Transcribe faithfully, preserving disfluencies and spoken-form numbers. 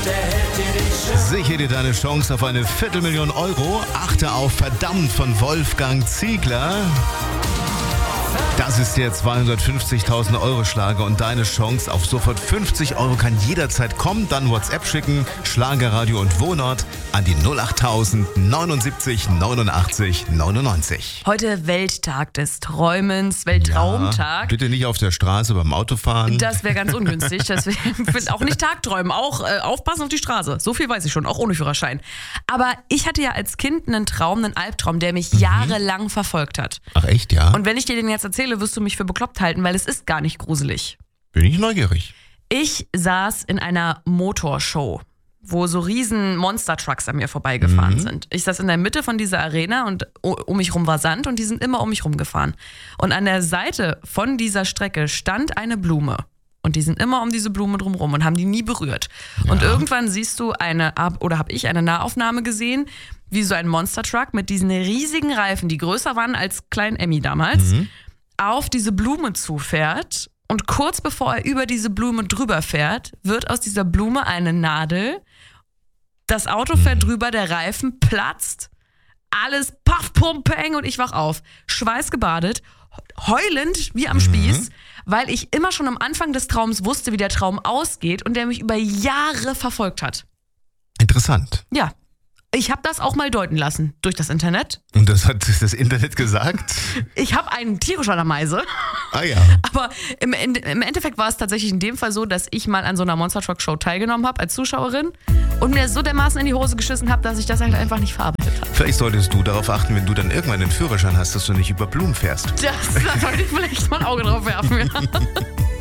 Sichere dir deine Chance auf eine Viertelmillion Euro. Achte auf Verdammt von Wolfgang Ziegler. Das ist der zweihundertfünfzigtausend Euro Schlager und deine Chance auf sofort fünfzig Euro kann jederzeit kommen. Dann WhatsApp schicken, Schlagerradio und Wohnort an die null achttausend neunundsiebzig neunundachtzig neunundneunzig. Heute Welttag des Träumens, Weltraumtag. Ja, bitte nicht auf der Straße beim Autofahren. Das wäre ganz ungünstig. Deswegen auch nicht Tagträumen, auch äh, aufpassen auf die Straße. So viel weiß ich schon, auch ohne Führerschein. Aber ich hatte ja als Kind einen Traum, einen Albtraum, der mich mhm. jahrelang verfolgt hat. Ach echt, ja? Und wenn ich dir den jetzt erzähle, wirst du mich für bekloppt halten, weil es ist gar nicht gruselig. Bin ich neugierig. Ich saß in einer Motorshow, wo so riesen Monster-Trucks an mir vorbeigefahren mhm. sind. Ich saß in der Mitte von dieser Arena und um mich rum war Sand und die sind immer um mich rum gefahren. Und an der Seite von dieser Strecke stand eine Blume. Und die sind immer um diese Blume drumherum und haben die nie berührt. Ja. Und irgendwann siehst du eine, oder habe ich eine Nahaufnahme gesehen, wie so ein Monster-Truck mit diesen riesigen Reifen, die größer waren als Klein Emmy damals, mhm. auf diese Blume zufährt und kurz bevor er über diese Blume drüber fährt, wird aus dieser Blume eine Nadel, das Auto fährt drüber, der Reifen platzt, alles paff, pum, peng und ich wach auf. Schweißgebadet, heulend wie am Spieß, weil ich immer schon am Anfang des Traums wusste, wie der Traum ausgeht und der mich über Jahre verfolgt hat. Interessant. Ja. Ich habe das auch mal deuten lassen durch das Internet. Und das hat das Internet gesagt? Ich habe einen Tier an der Meise. Ah ja. Aber im, im Endeffekt war es tatsächlich in dem Fall so, dass ich mal an so einer Monster Truck Show teilgenommen habe als Zuschauerin und mir so dermaßen in die Hose geschissen habe, dass ich das halt einfach nicht verarbeitet habe. Vielleicht solltest du darauf achten, wenn du dann irgendwann den Führerschein hast, dass du nicht über Blumen fährst. Das, da sollte ich vielleicht mal ein Auge drauf werfen. Ja.